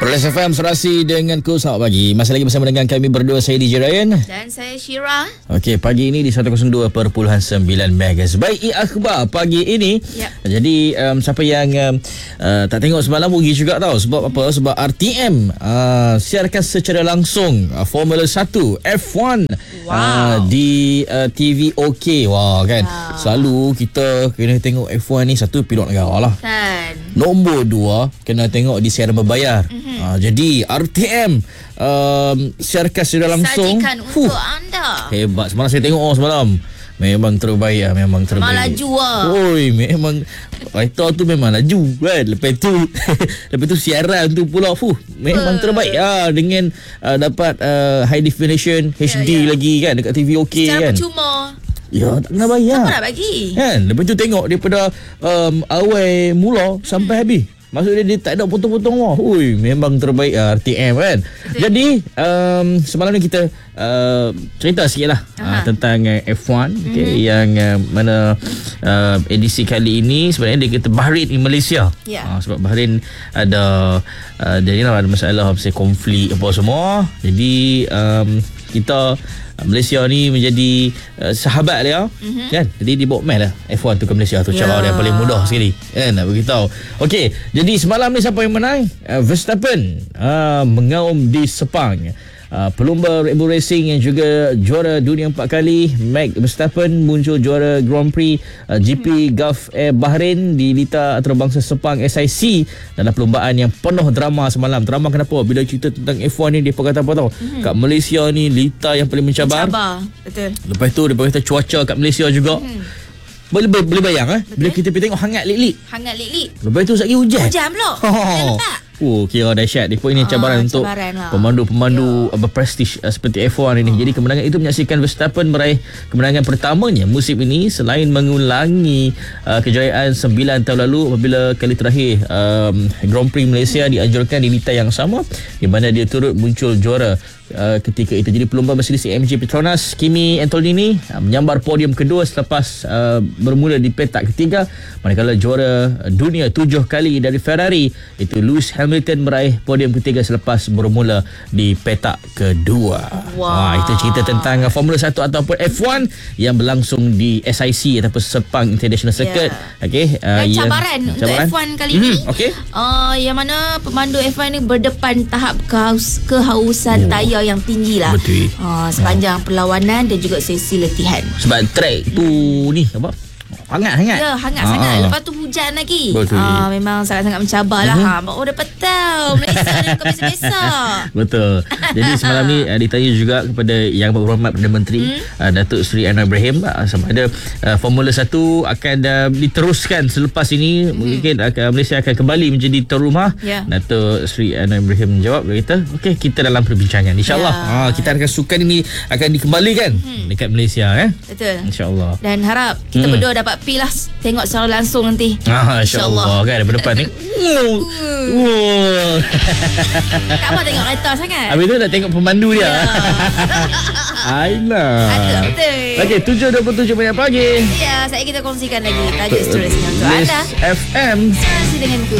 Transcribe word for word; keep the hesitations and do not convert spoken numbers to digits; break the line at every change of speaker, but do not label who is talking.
Perlis F M serasi dengan ku selamat pagi. Masih lagi bersama dengan kami berdua, saya D J Ryan
dan saya Syira.
Okey, pagi ini di seratus dua perpuluhan sembilan Megahertz. Baik, akhbar pagi ini. Yep. Jadi um, siapa yang um, uh, tak tengok semalam rugi juga tau. Sebab apa? Sebab R T M uh, siarkan secara langsung uh, Formula satu F one wow. uh, di uh, T V OK. Wah kan. Wow. Selalu kita kena tengok F one ni, satu pilot negara lah. Kan. Nombor dua kena tengok di siaran berbayar. Mm-hmm. Uh, jadi R T M um, siarkan secara langsung.
Sajikan untuk anda.
Hebat. Semalam saya tengok oh, semalam. Memang terbaik lah. Memang terbaik.
Memang laju lah.
Oi, memang kereta tu memang laju kan. Lepas tu lepas tu siaran tu pula fuh, memang uh. terbaik lah. Dengan uh, dapat uh, high definition H D yeah, yeah. lagi kan dekat T V OK kan.
Secara percuma.
Ya, tak kena bayar.
Siapa nak bagi? Kan?
Lepas tu tengok daripada um, awal mula hmm. sampai habis. Maksudnya dia tak ada potong-potong wah. Ui, memang terbaik uh, R T M kan. Betul. Jadi um, semalam ni kita uh, cerita sikit lah uh, tentang uh, F one okay, mm-hmm. yang uh, mana uh, edisi kali ini sebenarnya dia kata Bahrain di Malaysia. Yeah. Uh, sebab Bahrain ada uh, dia ni lah ada masalah pasal konflik apa semua. Jadi um, kita Malaysia ni menjadi uh, sahabat dia mm-hmm. kan. Jadi dia bawa mail lah F one tu ke Malaysia tu yeah. cara yang paling mudah sekali kan nak beritahu. Okey, jadi semalam ni siapa yang menang? Uh, Verstappen uh, mengaum di Sepang. Uh, pelumba Red Bull Racing yang juga juara dunia empat kali, Max Verstappen muncul juara Grand Prix uh, G P Gulf Air Bahrain di Liga Antarabangsa Sepang S I C dalam perlumbaan yang penuh drama semalam. Drama kenapa? Bila cerita tentang F one ni dia kata apa tahu? Mm-hmm. Kat Malaysia ni Liga yang paling mencabar. Mencabar. Betul. Lepas tu dia kata cuaca kat Malaysia juga. Mm-hmm. Boleh, boleh bayang eh? Bila kita pergi tengok hangat lik-lik. Hangat lik-lik. Lepas tu sekali hujan. Hujan pula. Oh. Oh, kira dahsyat. Depa ini cabaran oh, untuk cabaran pemandu-pemandu yeah. berprestij uh, seperti F one ini. Oh. Jadi kemenangan itu menyaksikan Verstappen meraih kemenangan pertamanya musim ini selain mengulangi uh, kejayaan sembilan tahun lalu apabila kali terakhir um, Grand Prix Malaysia hmm. dianjurkan di litar yang sama di mana dia turut muncul juara Uh, ketika itu. Jadi pelumba Mercedes A M G Petronas Kimi Antonini uh, menyambar podium kedua selepas uh, bermula di petak ketiga, manakala juara dunia tujuh kali dari Ferrari itu Lewis Hamilton meraih podium ketiga selepas bermula di petak kedua. Wow. Wah, itu cerita tentang uh, Formula satu ataupun F one yang berlangsung di S I C ataupun Sepang International Circuit. Yeah. Okey, uh,
dan cabaran yang, untuk cabaran? F one kali mm-hmm. ni. Okey. Uh, yang mana pemandu F one ni berdepan tahap kehaus, kehausan oh. tayar yang tinggi lah. Betul. Uh, sepanjang oh. perlawanan dan juga sesi latihan. Sebab track tu ni apa? Hangat-hangat. Ya, hangat Aa. sangat. Lepas tu hujan lagi. Betul. Uh, memang sangat-sangat mencabar lah. Mm-hmm. Ha, oh dapat tahu Malaysia ni bukan biasa-biasa. Betul. Jadi semalam ni uh, ditanya juga kepada Yang Berhormat Perdana Menteri mm. uh, Datuk Seri Anwar Ibrahim uh, sama ada uh, Formula satu akan uh, diteruskan selepas ini. Mm. Mungkin akan, Malaysia akan kembali menjadi tuan rumah. Yeah. Datuk Seri Anwar Ibrahim menjawab, dia kata okey, kita dalam perbincangan InsyaAllah yeah. uh, kita akan sukan ini akan dikembalikan mm. dekat Malaysia eh. Betul. InsyaAllah. Dan harap kita mm. berdua dapat pi lah tengok secara langsung nanti. Ah, insya-Allah kan daripada depan ni. Tak apa tengok kereta sangat. Habis tu nak tengok pemandu dia. Aina. Ada betul. Okey, tujuh dua puluh tujuh minit pagi. Ya, saya kita kongsikan lagi tajuk stories untuk anda. F M. Serasi denganku.